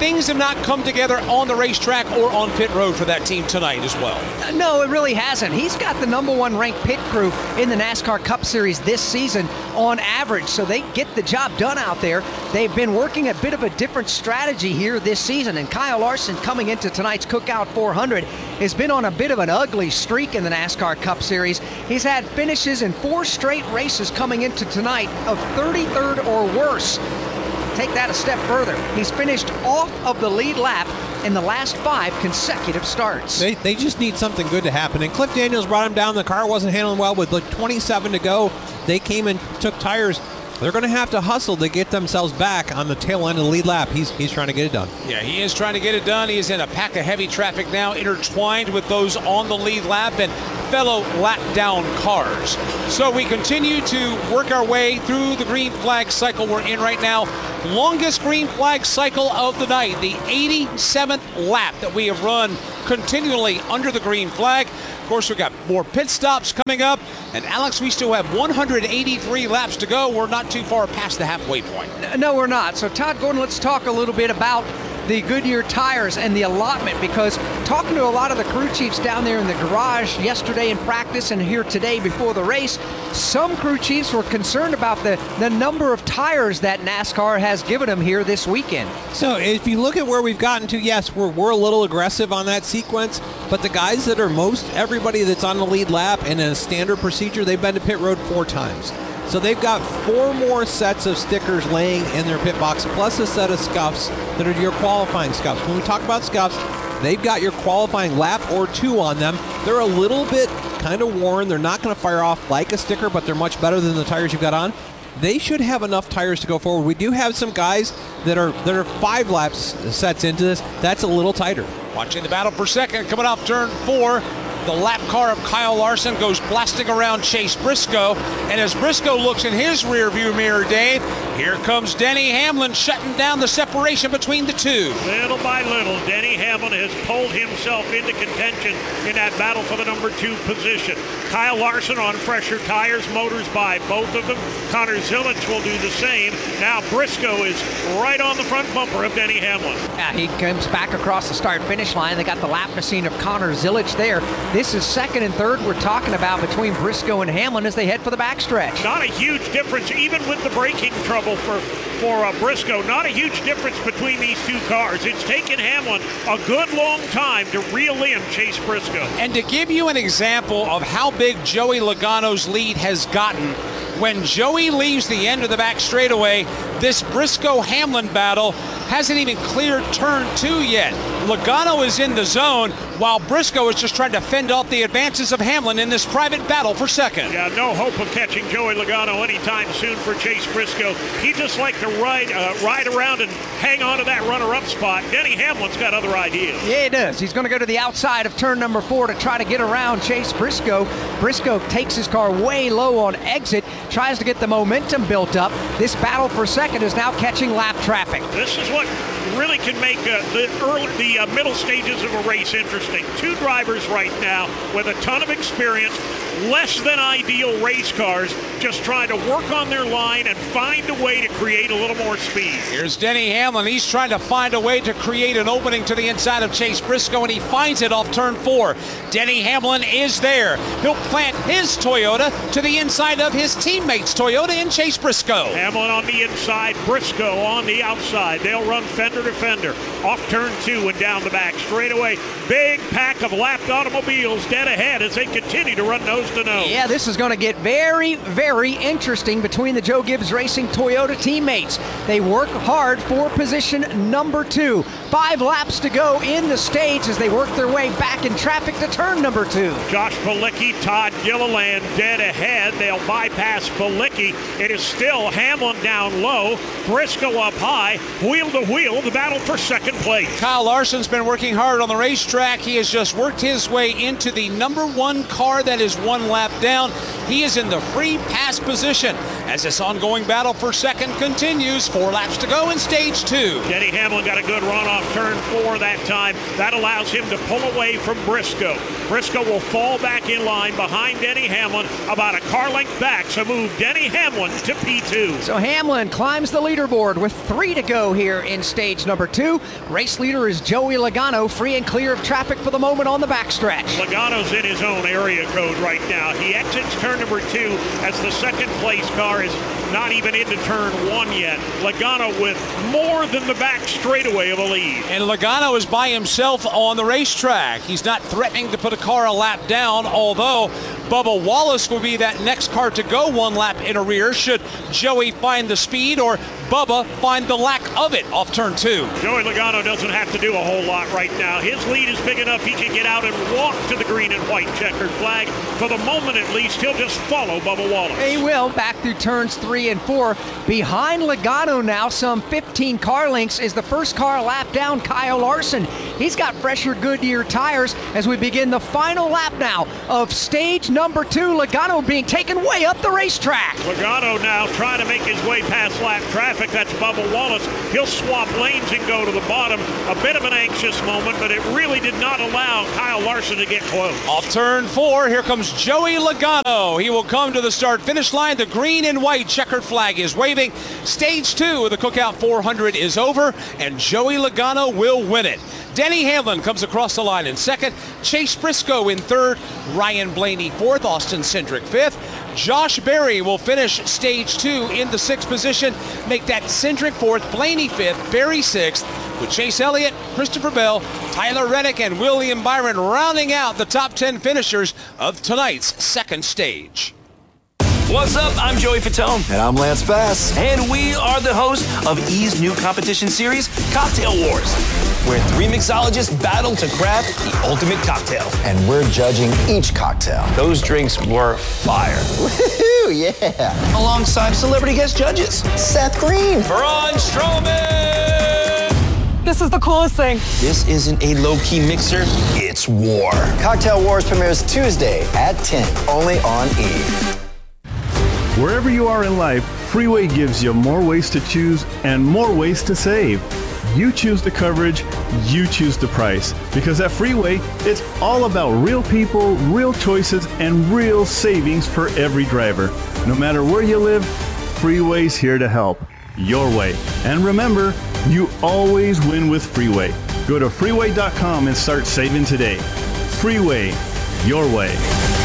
things have not come together on the racetrack or on pit road for that team tonight as well. No, it really hasn't. He's got the number one ranked pit crew in the NASCAR Cup Series this season on average, so they get the job done out there. They've been working a bit of a different strategy here this season, and Kyle Larson coming into tonight's Cookout four hundred has been on a bit of an ugly streak in the NASCAR Cup Series. He's had finishes in four straight races coming into tonight of thirty-third or worse. Take that a step further. He's finished off of the lead lap in the last five consecutive starts. They, they just need something good to happen. And Cliff Daniels brought him down. The car wasn't handling well with like twenty-seven to go. They came and took tires. They're going to have to hustle to get themselves back on the tail end of the lead lap. He's he's trying to get it done. Yeah, he is trying to get it done. He is in a pack of heavy traffic now, intertwined with those on the lead lap and fellow lap down cars. So we continue to work our way through the green flag cycle we're in right now. Longest green flag cycle of the night, the eighty-seventh lap that we have run continually under the green flag. Of course, we've got more pit stops coming up. And Alex, we still have one hundred eighty-three laps to go. We're not too far past the halfway point. No, we're not. So Todd Gordon, let's talk a little bit about the Goodyear tires and the allotment, because talking to a lot of the crew chiefs down there in the garage yesterday in practice and here today before the race, some crew chiefs were concerned about the, the number of tires that NASCAR has given them here this weekend. So if you look at where we've gotten to, yes, we're, we're a little aggressive on that sequence, but the guys that are most, everybody that's on the lead lap and in a standard procedure, they've been to pit road four times. So they've got four more sets of stickers laying in their pit box, plus a set of scuffs that are your qualifying scuffs. When we talk about scuffs, they've got your qualifying lap or two on them. They're a little bit kind of worn. They're not going to fire off like a sticker, but they're much better than the tires you've got on. They should have enough tires to go forward. We do have some guys that are that are five laps sets into this. That's a little tighter. Watching the battle for second, coming off turn four. The lap car of Kyle Larson goes blasting around Chase Briscoe. And as Briscoe looks in his rearview mirror, Dave, here comes Denny Hamlin shutting down the separation between the two. Little by little, Denny Hamlin has pulled himself into contention in that battle for the number two position. Kyle Larson on fresher tires, motors by both of them. Connor Zilisch will do the same. Now Briscoe is right on the front bumper of Denny Hamlin. Yeah, he comes back across the start-finish line. They got the lap machine of Connor Zilisch there. This is second and third we're talking about between Briscoe and Hamlin as they head for the backstretch. Not a huge difference, even with the braking trouble for, for uh, Briscoe. Not a huge difference between these two cars. It's taken Hamlin a good long time to reel in Chase Briscoe. And to give you an example of how big Joey Logano's lead has gotten, when Joey leaves the end of the back straightaway, this Briscoe-Hamlin battle hasn't even cleared turn two yet. Logano is in the zone, while Briscoe is just trying to fend off the advances of Hamlin in this private battle for second. Yeah, no hope of catching Joey Logano anytime soon for Chase Briscoe. He just like to ride, uh, ride around and hang on to that runner-up spot. Denny Hamlin's got other ideas. Yeah, he does. He's going to go to the outside of turn number four to try to get around Chase Briscoe. Briscoe takes his car way low on exit, tries to get the momentum built up. This battle for second is now catching lap traffic. This is what really can make uh, the early, the uh, middle stages of a race interesting. Two drivers right now with a ton of experience, less than ideal race cars, just trying to work on their line and find a way to create a little more speed. Here's Denny Hamlin. He's trying to find a way to create an opening to the inside of Chase Briscoe, and he finds it off turn four. Denny Hamlin is there. He'll plant his Toyota to the inside of his teammate's Toyota in Chase Briscoe. Hamlin on the inside, Briscoe on the outside. They'll run fender to fender off turn two and down the back straightaway. Big pack of lapped automobiles dead ahead as they continue to run nose to nose. Yeah, this is going to get very, very interesting between the Joe Gibbs Racing Toyota teammates. They work hard for position number two. Five laps to go in the stage as they work their way back in traffic to turn number two. Josh Bilicki, Todd Gilliland dead ahead. They'll bypass Bilicki. It is still Hamlin down low, Briscoe up high, wheel to wheel, the battle for second place. Kyle Larson's been working hard on the racetrack. He has just worked his way into the number one car that is one lap down. He is in the free pass position as this ongoing battle for second continues. Four laps to go in stage two. Denny Hamlin got a good run off turn four that time. That allows him to pull away from Briscoe. Briscoe will fall back in line behind Denny Hamlin, about a car length back, so move Denny Hamlin to P two. So Hamlin climbs the leaderboard with three to go here in stage number two. Race leader is Joey Logano, free and clear of traffic for the moment on the backstretch. Logano's in his own area code right now. He exits turn number two as the second place car is not even into turn one yet. Logano with more than the back straightaway of a lead. And Logano is by himself on the racetrack. He's not threatening to put a car a lap down, although Bubba Wallace will be that next car to go one lap in a rear should Joey find the speed or Bubba find the lack of it off turn two. Joey Logano doesn't have to do a whole lot right now. His lead is big enough he can get out and walk to the green and white checkered flag. For the moment at least, he'll just follow Bubba Wallace. He will, back through turns three and four. Behind Logano now, some fifteen car lengths, is the first car a lap down, Kyle Larson. He's got fresher Goodyear tires as we begin the final lap now of stage number two. Logano being taken way up the racetrack. Logano now trying to make his way past lap traffic. That's Bubba Wallace. He'll swap lanes and go to the bottom. A bit of an anxious moment, but it really did not allow Kyle Larson to get close. Off turn four, here comes Joey Logano. He will come to the start-finish line. The green and white checkered flag is waving. Stage two of the Cookout four hundred is over, and Joey Logano will win it. Denny Hamlin comes across the line in second. Chase Briscoe in third. Ryan Blaney fourth. Austin Cindric fifth. Josh Berry will finish stage two in the sixth position. Make that Cindric fourth, Blaney fifth, Berry sixth, with Chase Elliott, Christopher Bell, Tyler Reddick, and William Byron rounding out the top ten finishers of tonight's second stage. What's up? I'm Joey Fatone. And I'm Lance Bass. And we are the hosts of E's new competition series, Cocktail Wars, where three mixologists battle to craft the ultimate cocktail. And we're judging each cocktail. Those drinks were fire. Woohoo, yeah. Alongside celebrity guest judges. Seth Green. Braun Strowman. This is the coolest thing. This isn't a low-key mixer, it's war. Cocktail Wars premieres Tuesday at ten, only on E! Wherever you are in life, Freeway gives you more ways to choose and more ways to save. You choose the coverage, you choose the price. Because at Freeway, it's all about real people, real choices, and real savings for every driver. No matter where you live, Freeway's here to help. Your way. And remember, you always win with Freeway. Go to freeway dot com and start saving today. Freeway, your way.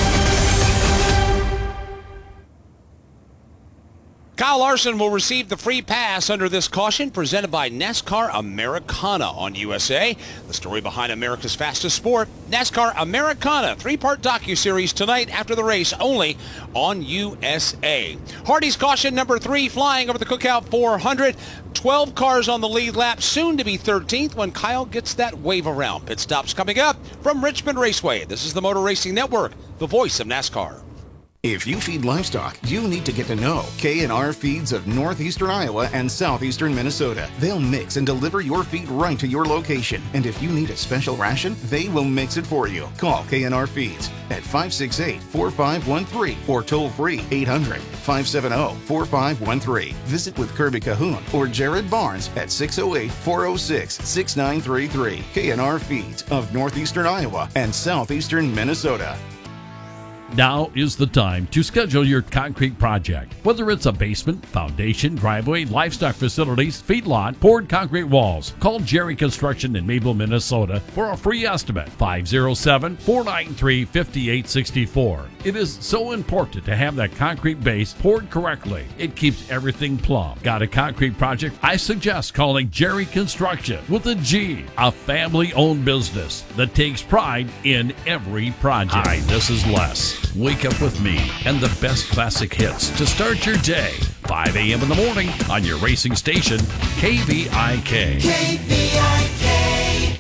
Kyle Larson will receive the free pass under this caution presented by NASCAR Americana on U S A. The story behind America's fastest sport, NASCAR Americana, three-part docuseries tonight after the race only on U S A. Hardy's caution number three flying over the Cookout four hundred. twelve cars on the lead lap, soon to be thirteenth when Kyle gets that wave around. Pit stops coming up from Richmond Raceway. This is the Motor Racing Network, the voice of NASCAR. If you feed livestock, you need to get to know K and R Feeds of northeastern Iowa and southeastern Minnesota. They'll mix and deliver your feed right to your location. And if you need a special ration, they will mix it for you. Call K and R Feeds at five six eight, four five one three or toll free eight hundred, five seven zero, four five one three. Visit with Kirby Cahoon or Jared Barnes at six oh eight, four oh six, six nine three three. K and R Feeds of northeastern Iowa and southeastern Minnesota. Now is the time to schedule your concrete project. Whether it's a basement, foundation, driveway, livestock facilities, feedlot, poured concrete walls, call Jerry Construction in Maple, Minnesota for a free estimate. five oh seven, four nine three, five eight six four. It is so important to have that concrete base poured correctly. It keeps everything plumb. Got a concrete project? I suggest calling Jerry Construction with a G, a family-owned business that takes pride in every project. Hi, this is Les. Wake up with me and the best classic hits to start your day. five a.m. in the morning on your racing station, K V I K. K V I K.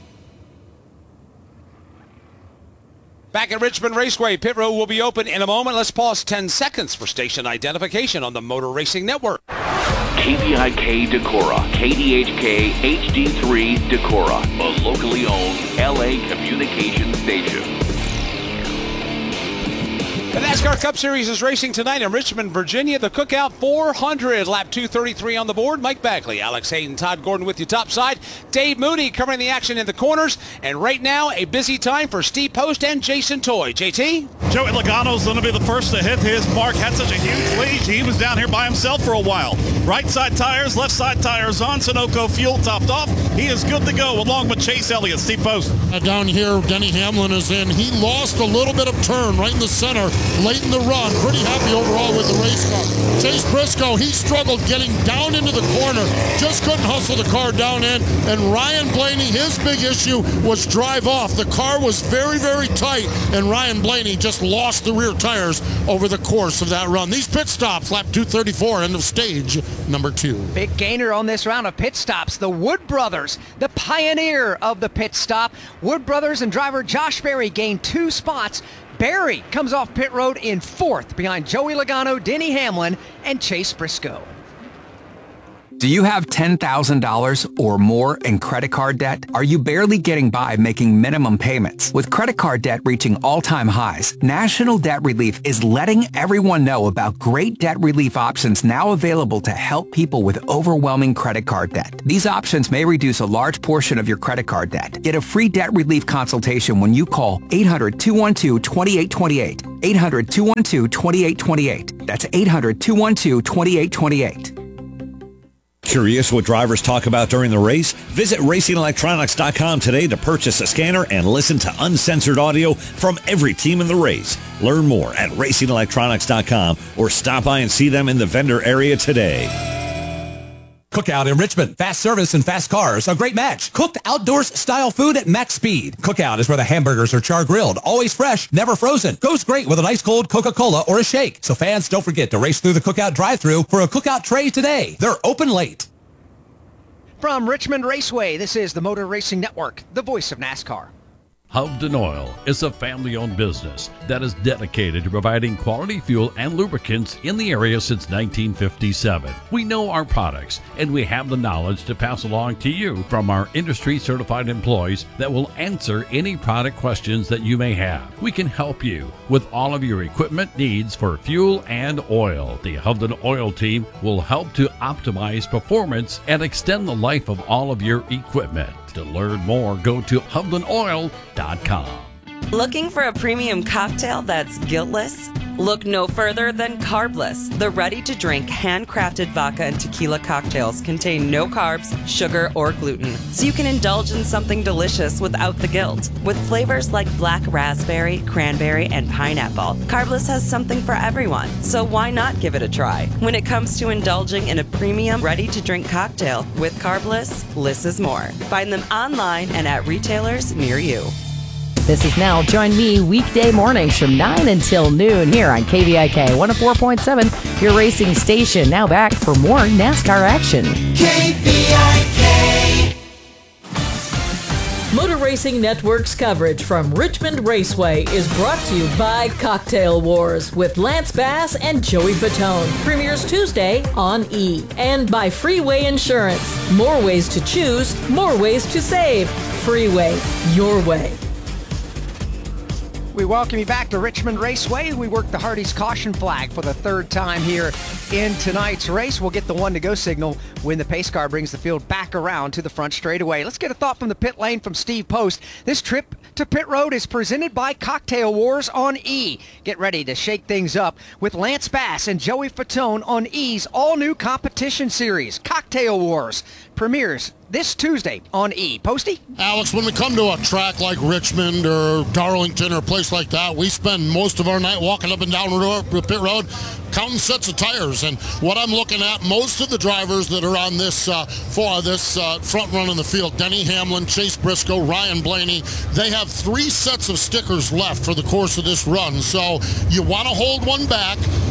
Back at Richmond Raceway, pit road will be open in a moment. Let's pause ten seconds for station identification on the Motor Racing Network. K V I K Decorah, K D H K H D three Decorah, a locally owned L A communications station. The NASCAR Cup Series is racing tonight in Richmond, Virginia. The Cookout four hundred, lap two thirty-three on the board. Mike Bagley, Alex Hayden, Todd Gordon with you topside. Dave Mooney covering the action in the corners. And right now, a busy time for Steve Post and Jason Toy. J T? Joey Logano's going to be the first to hit his mark. Had such a huge lead. He was down here by himself for a while. Right side tires, left side tires on. Sunoco fuel topped off. He is good to go along with Chase Elliott. Steve Post. Uh, down here, Denny Hamlin is in. He lost a little bit of turn right in the center late in the run. Pretty happy overall with the race car. Chase Briscoe, he struggled getting down into the corner. Just couldn't hustle the car down in. And Ryan Blaney, his big issue was drive off. The car was very, very tight. And Ryan Blaney just lost the rear tires over the course of that run. These pit stops, lap two thirty-four, end of stage number two. Big gainer on this round of pit stops. The Wood Brothers, the pioneer of the pit stop. Wood Brothers and driver Josh Berry gained two spots. Berry comes off pit road in fourth behind Joey Logano, Denny Hamlin, and Chase Briscoe. Do you have ten thousand dollars or more in credit card debt? Are you barely getting by making minimum payments? With credit card debt reaching all-time highs, National Debt Relief is letting everyone know about great debt relief options now available to help people with overwhelming credit card debt. These options may reduce a large portion of your credit card debt. Get a free debt relief consultation when you call eight hundred, two one two, two eight two eight. eight hundred, two one two, two eight two eight. That's eight hundred, two one two, two eight two eight. Curious what drivers talk about during the race? Visit racing electronics dot com today to purchase a scanner and listen to uncensored audio from every team in the race. Learn more at racing electronics dot com or stop by and see them in the vendor area today. Cookout in Richmond. Fast service and fast cars. A great match. Cooked outdoors style food at max speed. Cookout is where the hamburgers are char grilled. Always fresh, never frozen. Goes great with an ice cold Coca-Cola or a shake. So fans, don't forget to race through the Cookout drive-thru for a Cookout tray today. They're open late. From Richmond Raceway, this is the Motor Racing Network, the voice of NASCAR. Hovden Oil is a family-owned business that is dedicated to providing quality fuel and lubricants in the area since nineteen fifty-seven. We know our products, and we have the knowledge to pass along to you from our industry-certified employees that will answer any product questions that you may have. We can help you with all of your equipment needs for fuel and oil. The Hovden Oil team will help to optimize performance and extend the life of all of your equipment. To learn more, go to hovden oil dot com. Looking for a premium cocktail that's guiltless? Look no further than Carbless. The ready-to-drink, handcrafted vodka and tequila cocktails contain no carbs, sugar, or gluten, so you can indulge in something delicious without the guilt. With flavors like black raspberry, cranberry, and pineapple, Carbless has something for everyone, so why not give it a try? When it comes to indulging in a premium, ready-to-drink cocktail with Carbless, less is more. Find them online and at retailers near you. This is Now. Join me weekday mornings from nine until noon here on K V I K one oh four point seven, your racing station. Now back for more NASCAR action. K V I K. Motor Racing Network's coverage from Richmond Raceway is brought to you by Cocktail Wars with Lance Bass and Joey Fatone. Premieres Tuesday on E! And by Freeway Insurance. More ways to choose, more ways to save. Freeway, your way. We welcome you back to Richmond Raceway. We work the Hardy's caution flag for the third time here in tonight's race. We'll get the one-to-go signal when the pace car brings the field back around to the front straightaway. Let's get a thought from the pit lane from Steve Post. This trip to pit road is presented by Cocktail Wars on E! Get ready to shake things up with Lance Bass and Joey Fatone on E's all-new competition series, Cocktail Wars. Premieres this Tuesday on E! Posty? Alex, when we come to a track like Richmond or Darlington or a place like that, we spend most of our night walking up and down the pit road counting sets of tires. And what I'm looking at, most of the drivers that are on this uh, for this uh, front run in the field, Denny Hamlin, Chase Briscoe, Ryan Blaney, they have three sets of stickers left for the course of this run. So you want to hold one back,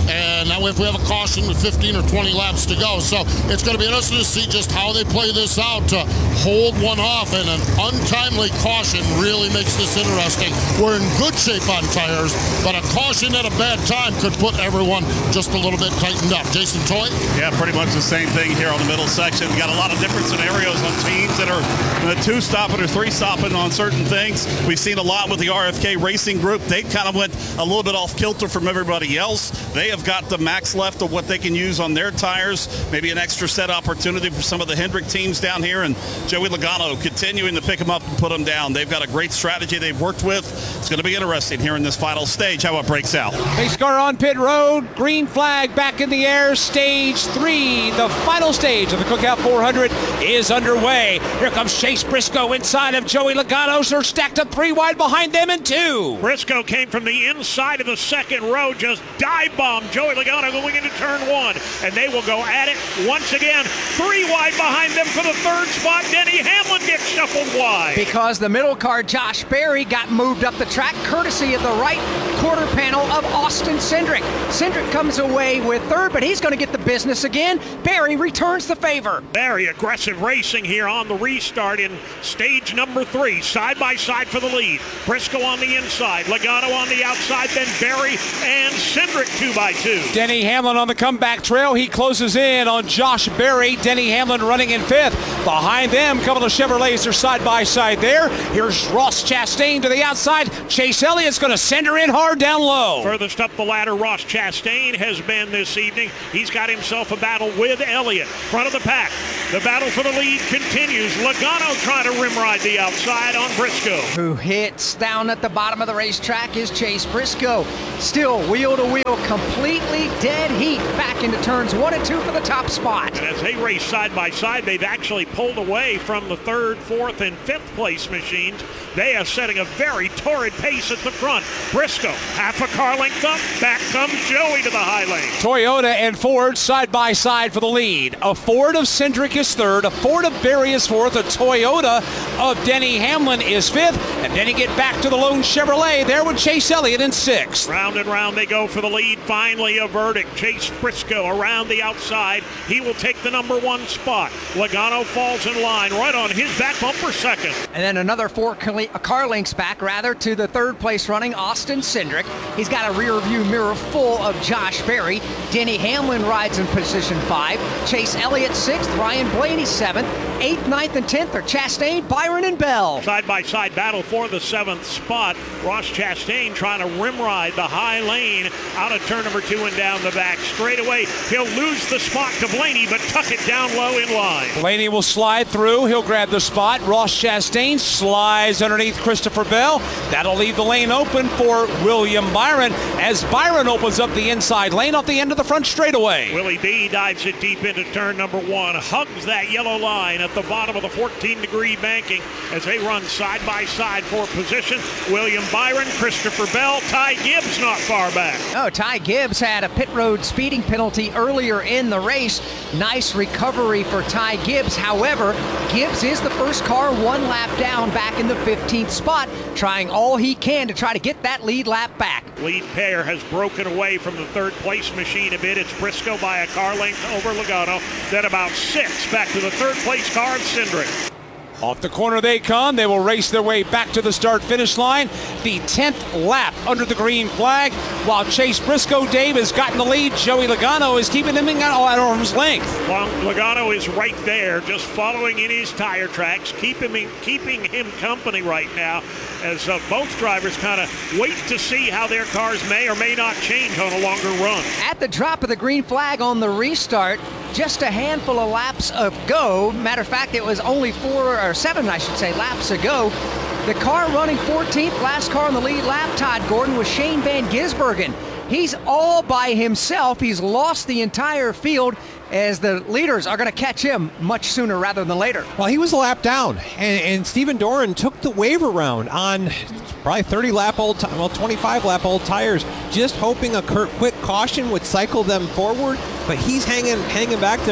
And now if we have a caution with fifteen or twenty laps to go. So it's going to be interesting to see just how they play this out to hold one off. And an untimely caution really makes this interesting. We're in good shape on tires, but a caution at a bad time could put everyone just a little bit tightened up. Jason Toy? Yeah, pretty much the same thing here on the middle section. We got a lot of different scenarios on teams that are uh, two stopping or three stopping on certain things. We've seen a lot with the R F K Racing Group. They kind of went a little bit off kilter from everybody else. They have got the max left of what they can use on their tires. Maybe an extra set opportunity for some of the Hendrick teams down here, and Joey Logano continuing to pick them up and put them down. They've got a great strategy they've worked with. It's going to be interesting here in this final stage how it breaks out. Pace car on pit road. Green flag back in the air. Stage three, the final stage of the Cookout four hundred is underway. Here comes Chase Briscoe inside of Joey Logano. They're stacked up three wide behind them in two. Briscoe came from the inside of the second row, just dive bombed Joey Logano going into turn one, and they will go at it once again. Three wide behind them for the third spot. Denny Hamlin gets shuffled wide. Because the middle car, Josh Berry, got moved up the track courtesy of the right quarter panel of Austin Cindric. Cindric comes away with third, but he's going to get the business again. Berry returns the favor. Very aggressive racing here on the restart in stage number three, side by side for the lead. Briscoe on the inside, Logano on the outside, then Berry and Cindric two by two. Denny Hamlin on the comeback trail. He closes in on Josh Berry. Denny Hamlin running in fifth. Behind them, a couple of Chevrolets are side by side there. Here's Ross Chastain to the outside. Chase Elliott's going to send her in hard down low. Furthest up the ladder, Ross Chastain has been this evening. He's got himself a battle with Elliott. Front of the pack. The battle for the lead continues. Logano trying to rim ride the outside on Briscoe. Who hits down at the bottom of the racetrack is Chase Briscoe. Still wheel to wheel, completely dead heat back into turns one and two for the top spot. And as they race side by side, they've actually pulled away from the third, fourth, and fifth place machines. They are setting a very torrid pace at the front. Briscoe, half a car length up. Back comes Joey to the high lane. Toyota and Ford side by side for the lead. A Ford of Cindric is third. A Ford of Berry is fourth. A Toyota of Denny Hamlin is fifth. And then you get back to the lone Chevrolet there with Chase Elliott in sixth. Round and round they go for the lead. Finally a verdict. Chase Briscoe around the outside. He will take the number one spot. Logano falls in line right on his back bumper second. And then another four car lengths back, rather, to the third place running Austin Cindric. He's got a rear view mirror full of Josh Berry. Denny Hamlin rides in position five. Chase Elliott sixth. Ryan Blaney seventh. Eighth, ninth, and tenth are Chastain, Byron, and Bell. Side by side battle for the seventh spot. Ross Chastain trying to rim ride the high lane out of turn number two and down the back straightaway. He'll lose the spot to Blaney, but tuck it down low in line. Blaney will slide through. He'll grab the spot. Ross Chastain slides underneath Christopher Bell. That'll leave the lane open for William Byron as Byron opens up the inside lane off the end of the front straightaway. Willie B dives it deep into turn number one, hugs that yellow line at the bottom of the fourteen degree banking as they run side by side for position. William Byron, Christopher Bell, Ty Gibbs not far back. Oh, Ty Gibbs had a pit road speeding penalty earlier in the race. Nice recovery for Ty Gibbs. However, Gibbs is the first car one lap down back in the fifteenth spot, trying all he can to try to get that lead lap back. Lead pair has broken away from the third place machine a bit. It's Briscoe by a car length over Logano. Then about six back to the third place car of Cindric. Off the corner they come. They will race their way back to the start-finish line. The tenth lap under the green flag. While Chase Briscoe, Dave, has gotten the lead, Joey Logano is keeping him at arm's length. Well, Logano is right there, just following in his tire tracks, keeping him, keeping him company right now, as uh, both drivers kind of wait to see how their cars may or may not change on a longer run. At the drop of the green flag on the restart, just a handful of laps ago, matter of fact, it was only four or seven, I should say, laps ago, the car running fourteenth, last car on the lead lap, Todd Gordon, was Shane Van Gisbergen. He's all by himself. He's lost the entire field as the leaders are going to catch him much sooner rather than later. Well, he was a lap down, and, and Stephen Doran took the waiver round on probably thirty lap old, t- well, twenty-five lap old tires, just hoping a quick caution would cycle them forward, but he's hanging hanging back there.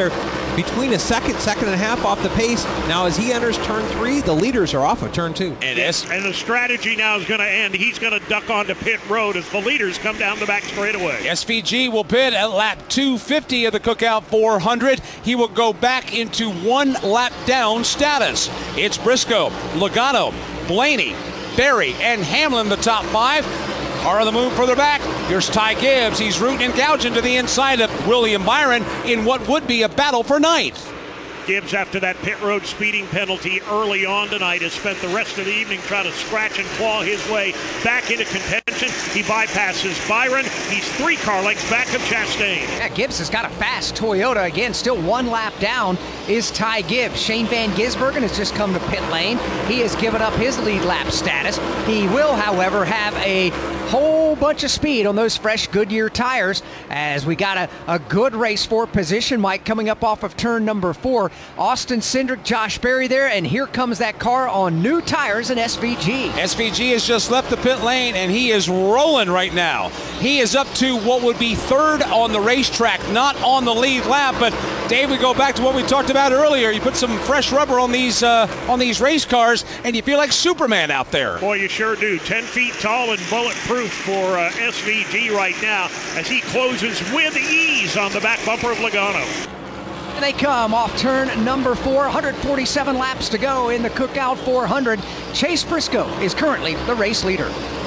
between a second, second and a half off the pace. Now as he enters turn three, the leaders are off of turn two. And, and the strategy now is going to end. He's going to duck onto pit road as the leaders come down the back straightaway. S V G will pit at lap two fifty of the Cookout four hundred. He will go back into one lap down status. It's Briscoe, Logano, Blaney, Berry, and Hamlin, the top five. Car of the Moon further back. Here's Ty Gibbs. He's rooting and gouging to the inside of William Byron in what would be a battle for ninth. Gibbs, after that pit road speeding penalty early on tonight, has spent the rest of the evening trying to scratch and claw his way back into contention. He bypasses Byron. He's three car lengths back of Chastain. Yeah, Gibbs has got a fast Toyota. Again, still one lap down is Ty Gibbs. Shane Van Gisbergen has just come to pit lane. He has given up his lead lap status. He will, however, have a whole bunch of speed on those fresh Goodyear tires as we got a, a good race for position, Mike, coming up off of turn number four. Austin Cindric, Josh Berry there, and here comes that car on new tires in S V G. S V G has just left the pit lane, and he is rolling right now. He is up to what would be third on the racetrack, not on the lead lap. But Dave, we go back to what we talked about earlier. You put some fresh rubber on these uh, on these race cars, and you feel like Superman out there. Boy, you sure do. ten feet tall and bulletproof for uh, S V G right now as he closes with ease on the back bumper of Logano. And they come off turn number four, one hundred forty-seven laps to go in the Cookout four hundred. Chase Briscoe is currently the race leader.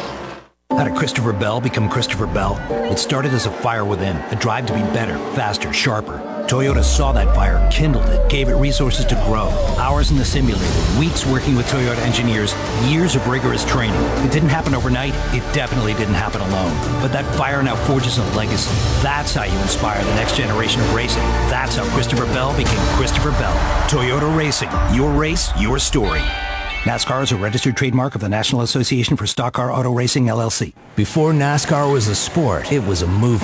How did Christopher Bell become Christopher Bell? It started as a fire within, a drive to be better, faster, sharper. Toyota saw that fire, kindled it, gave it resources to grow. Hours in the simulator, weeks working with Toyota engineers, years of rigorous training. It didn't happen overnight. It definitely didn't happen alone. But that fire now forges a legacy. That's how you inspire the next generation of racing. That's how Christopher Bell became Christopher Bell. Toyota Racing. Your race, your story. NASCAR is a registered trademark of the National Association for Stock Car Auto Racing, L L C. Before NASCAR was a sport, it was a movement.